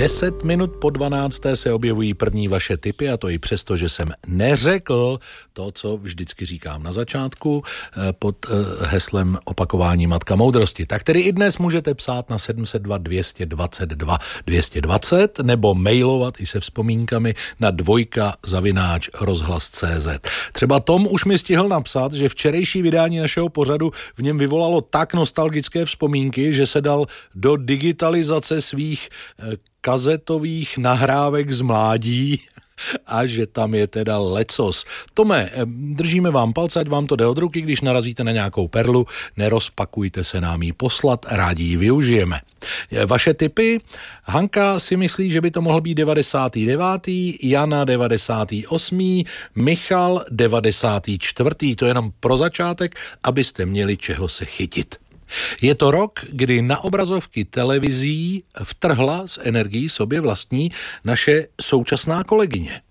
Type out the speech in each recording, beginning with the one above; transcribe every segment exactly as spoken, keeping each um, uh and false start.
Deset minut po dvanácté se objevují první vaše tipy, a to i přesto, že jsem neřekl to, co vždycky říkám na začátku pod heslem opakování matka moudrosti. Tak tedy i dnes můžete psát na sedm set dva dvě dvacet dva dvě stě dvacet nebo mailovat i se vzpomínkami na dvojka zavináč rozhlas tečka cé zet. Třeba Tom už mi stihl napsat, že včerejší vydání našeho pořadu v něm vyvolalo tak nostalgické vzpomínky, že se dal do digitalizace svých kazetových nahrávek z mládí a že tam je teda lecos. Tome, držíme vám palce, ať vám to jde od ruky, když narazíte na nějakou perlu, nerozpakujte se nám ji poslat, rádi ji využijeme. Vaše tipy? Hanka si myslí, že by to mohl být devadesátý devátý, Jana devadesátý osmý, Michal devadesátý čtvrtý. To je jenom pro začátek, abyste měli čeho se chytit. Je to rok, kdy na obrazovky televizí vtrhla s energií sobě vlastní naše současná kolegyně.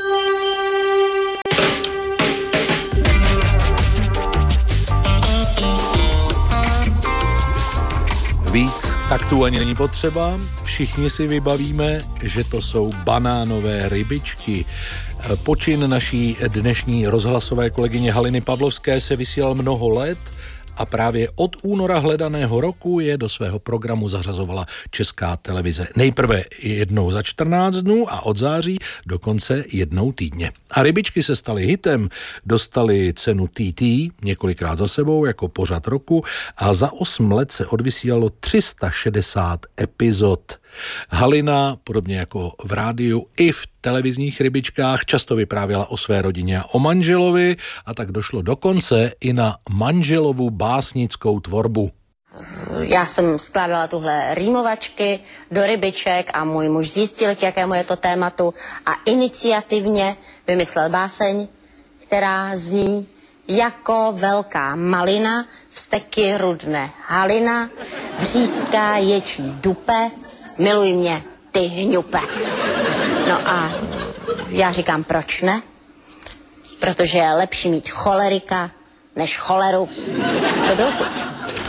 Víc taktů ani není potřeba, všichni si vybavíme, že to jsou banánové rybičky. Počin naší dnešní rozhlasové kolegyně Haliny Pavlovské se vysílal mnoho let a právě od února hledaného roku je do svého programu zařazovala Česká televize. Nejprve jednou za čtrnáct dnů a od září dokonce jednou týdně. A rybičky se staly hitem, dostali cenu T T několikrát za sebou jako pořad roku a za osm let se odvysílalo tři sta šedesát epizod. Halina, podobně jako v rádiu i v televizních rybičkách, často vyprávěla o své rodině a o manželovi, a tak došlo dokonce i na manželovu básnickou tvorbu. Já jsem skládala tuhle rýmovačky do rybiček a můj muž zjistil, k jakému je to tématu a iniciativně vymyslel báseň, která zní: jako velká malina, vzteky rudne halina, vřízká ječí dupe, miluj mě, ty hňupe. No a já říkám, proč ne? Protože je lepší mít cholerika než choleru. To bylo chuť.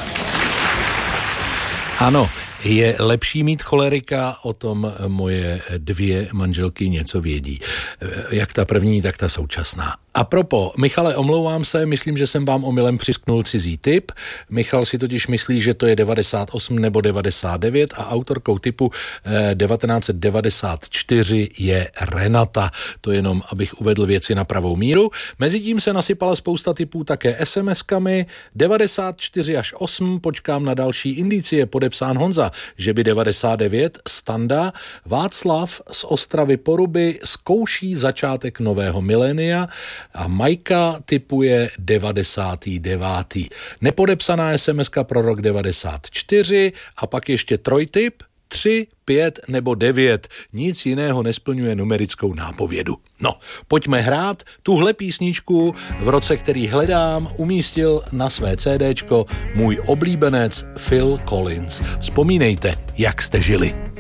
Ano, je lepší mít cholerika, o tom moje dvě manželky něco vědí. Jak ta první, tak ta současná. A propo, Michale, omlouvám se, myslím, že jsem vám omylem přisknul cizí tip. Michal si totiž myslí, že to je devadesát osm nebo devadesát devět a autorkou typu eh, devatenáct set devadesát čtyři je Renata. To jenom, abych uvedl věci na pravou míru. Mezitím se nasypala spousta typů také es em eskami. devadesát čtyři až osm, počkám na další indicie, podepsán Honza, že by devadesát devět, Standa, Václav z Ostravy Poruby zkouší začátek nového milénia a Majka tipuje devadesátý devátý. Nepodepsaná es em eska pro rok devadesát čtyři a pak ještě trojtip, tři, pět nebo devět. Nic jiného nesplňuje numerickou nápovědu. No, pojďme hrát. Tuhle písničku v roce, který hledám, umístil na své CDčko můj oblíbenec Phil Collins. Vzpomínejte, jak jste žili.